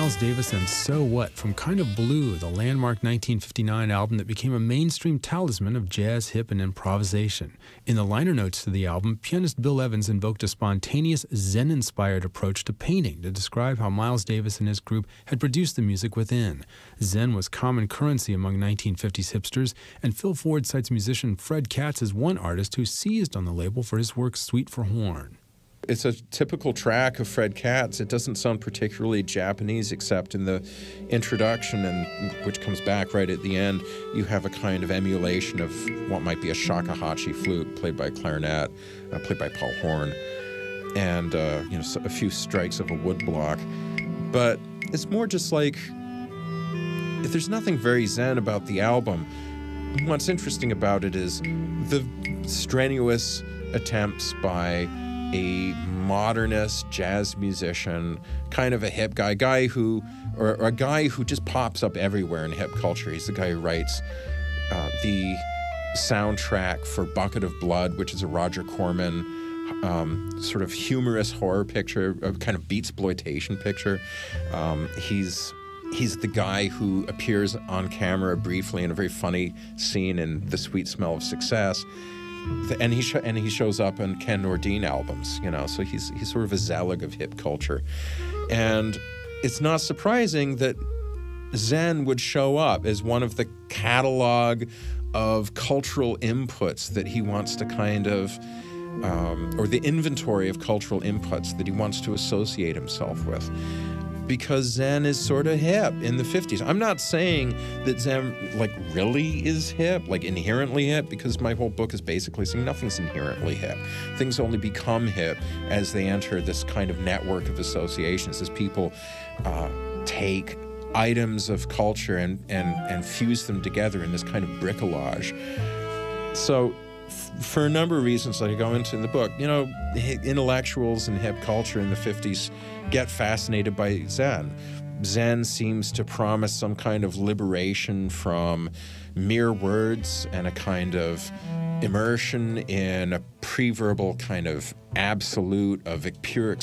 Miles Davis and So What from Kind of Blue, the landmark 1959 album that became a mainstream talisman of jazz, hip, and improvisation. In the liner notes to the album, pianist Bill Evans invoked a spontaneous Zen-inspired approach to painting to describe how Miles Davis and his group had produced the music within. Zen was common currency among 1950s hipsters, and Phil Ford cites musician Fred Katz as one artist who seized on the label for his work Suite for Horn. It's a typical track of Fred Katz. It doesn't sound particularly Japanese except in the introduction, and which comes back right at the end. You have a kind of emulation of what might be a shakuhachi flute played by clarinet, played by Paul Horn, and a few strikes of a wood block. But it's more just like, if there's nothing very Zen about the album, what's interesting about it is the strenuous attempts by a modernist jazz musician, kind of a hip guy who just pops up everywhere in hip culture. He's the guy who writes the soundtrack for Bucket of Blood, which is a Roger Corman sort of humorous horror picture, a kind of beatsploitation picture. He's the guy who appears on camera briefly in a very funny scene in The Sweet Smell of Success. And he shows up on Ken Nordine albums, so he's sort of a Zelig of hip culture. And it's not surprising that Zen would show up as one of the catalog of cultural inputs that he wants to kind of, or the inventory of cultural inputs that he wants to associate himself with. Because Zen is sort of hip in the 50s. I'm not saying that Zen, really is hip, inherently hip, because my whole book is basically saying nothing's inherently hip. Things only become hip as they enter this kind of network of associations, as people take items of culture and fuse them together in this kind of bricolage. So, for a number of reasons that I go into in the book, intellectuals and hip culture in the 50s get fascinated by Zen. Zen seems to promise some kind of liberation from mere words and a kind of immersion in a pre-verbal kind of absolute of pure